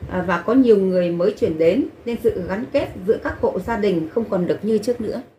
và có nhiều người mới chuyển đến nên sự gắn kết giữa các hộ gia đình không còn được như trước nữa.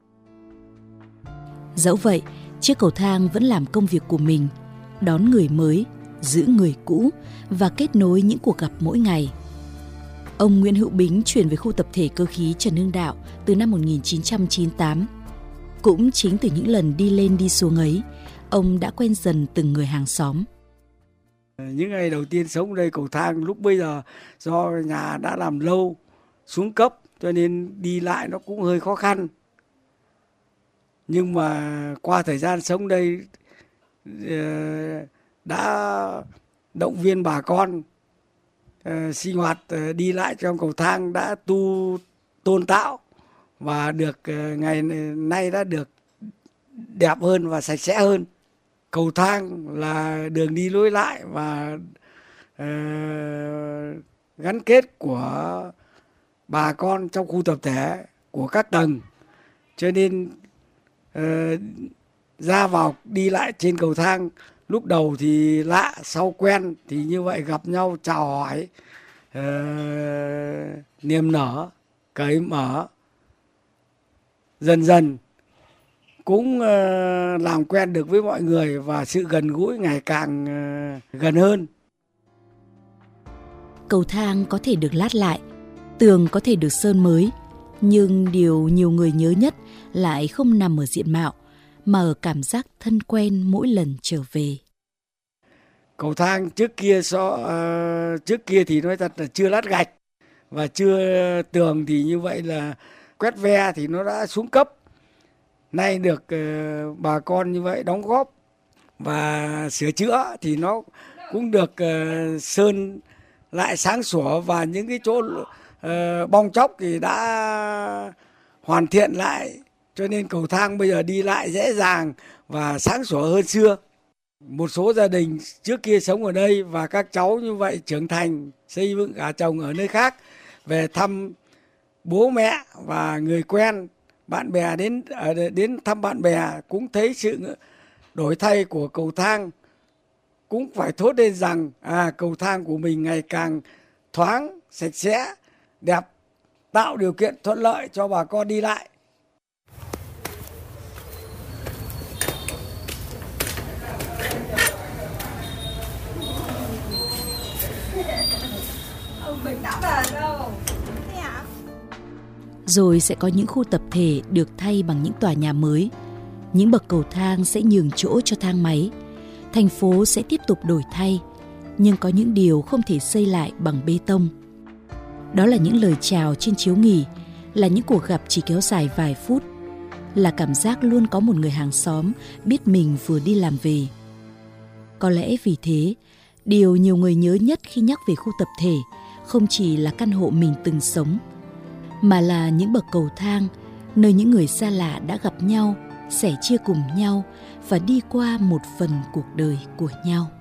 Dẫu vậy, chiếc cầu thang vẫn làm công việc của mình, đón người mới, giữ người cũ và kết nối những cuộc gặp mỗi ngày. Ông Nguyễn Hữu Bính chuyển về khu tập thể cơ khí Trần Hưng Đạo từ năm 1998. Cũng chính từ những lần đi lên đi xuống ấy, ông đã quen dần từng người hàng xóm. Những ngày đầu tiên sống ở đây, cầu thang lúc bây giờ do nhà đã làm lâu, xuống cấp cho nên đi lại nó cũng hơi khó khăn. Nhưng mà qua thời gian sống đây đã động viên bà con sinh hoạt đi lại trong cầu thang đã tôn tạo và được ngày nay đã được đẹp hơn và sạch sẽ hơn. Cầu thang là đường đi lối lại và gắn kết của bà con trong khu tập thể của các tầng, cho nên ra vào đi lại trên cầu thang lúc đầu thì lạ, sau quen thì như vậy gặp nhau chào hỏi, niềm nở, cởi mở, dần dần cũng làm quen được với mọi người và sự gần gũi ngày càng gần hơn. Cầu thang có thể được lát lại, tường có thể được sơn mới, nhưng điều nhiều người nhớ nhất lại không nằm ở diện mạo, mà ở cảm giác thân quen mỗi lần trở về. Cầu thang trước kia thì nói thật là chưa lát gạch và chưa tường thì như vậy là quét ve thì nó đã xuống cấp. Nay được bà con như vậy đóng góp và sửa chữa thì nó cũng được sơn lại sáng sủa, và những cái chỗ bong chóc thì đã hoàn thiện lại, cho nên cầu thang bây giờ đi lại dễ dàng và sáng sủa hơn xưa. Một số gia đình trước kia sống ở đây và các cháu như vậy trưởng thành, xây dựng gả chồng ở nơi khác, về thăm bố mẹ và người quen, bạn bè đến thăm bạn bè cũng thấy sự đổi thay của cầu thang, cũng phải thốt lên rằng cầu thang của mình ngày càng thoáng, sạch sẽ, đẹp, tạo điều kiện thuận lợi cho bà con đi lại. Rồi sẽ có những khu tập thể được thay bằng những tòa nhà mới. Những bậc cầu thang sẽ nhường chỗ cho thang máy. Thành phố sẽ tiếp tục đổi thay, nhưng có những điều không thể xây lại bằng bê tông. Đó là những lời chào trên chiếu nghỉ, là những cuộc gặp chỉ kéo dài vài phút, là cảm giác luôn có một người hàng xóm biết mình vừa đi làm về. Có lẽ vì thế, điều nhiều người nhớ nhất khi nhắc về khu tập thể không chỉ là căn hộ mình từng sống, mà là những bậc cầu thang, nơi những người xa lạ đã gặp nhau, sẻ chia cùng nhau và đi qua một phần cuộc đời của nhau.